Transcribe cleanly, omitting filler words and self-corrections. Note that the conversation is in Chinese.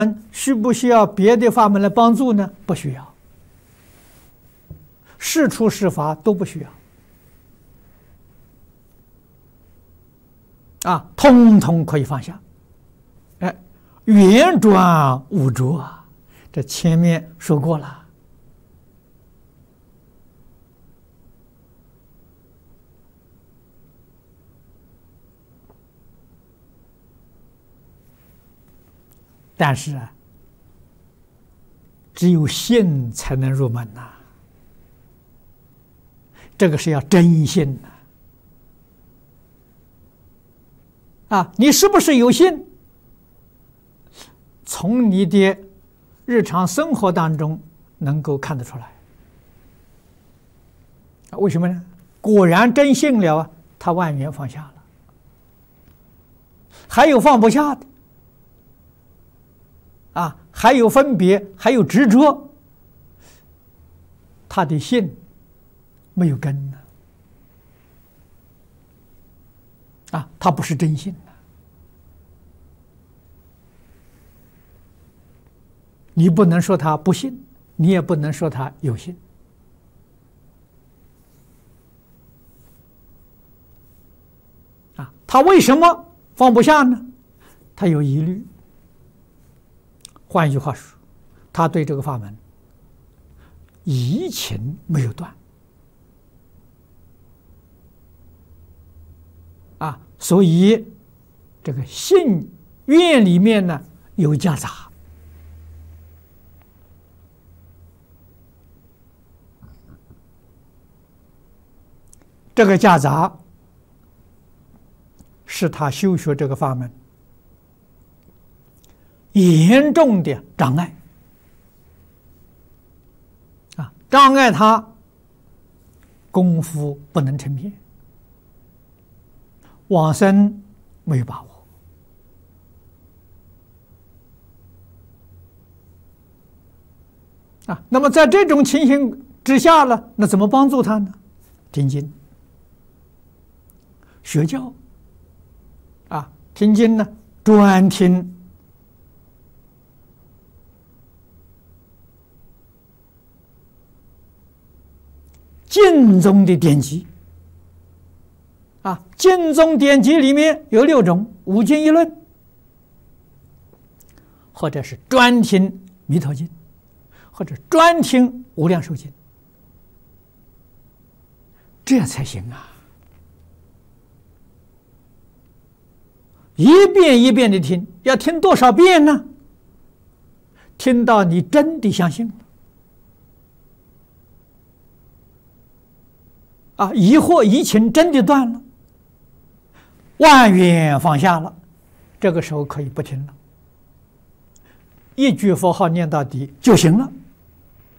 需不需要别的法门来帮助呢？不需要，是出是法都不需要，通通可以放下。圆转无着啊，这前面说过了。但是只有信才能入门呐，这个是要真信呐。你是不是有信？从你的日常生活当中能够看得出来。为什么呢？果然真信了他万缘放下了。还有放不下的。还有分别，还有执着，他的信没有根呢，他不是真信的。你不能说他不信，你也不能说他有信。他为什么放不下呢？他有疑虑。换一句话说，他对这个法门疑情没有断所以这个信愿里面呢有夹杂。这个夹杂是他修学这个法门严重的障碍障碍他功夫不能成片，往生没有把握那么在这种情形之下呢，那怎么帮助他呢？听经学教听经呢，专听经宗的典籍经宗典籍里面有6种：五经一论，或者是专听弥陀经，或者专听无量寿经，这才行一遍一遍的听，要听多少遍呢？听到你真的相信了疑惑疑情真的断了，万缘放下了，这个时候可以不听了，一句佛号念到底就行了。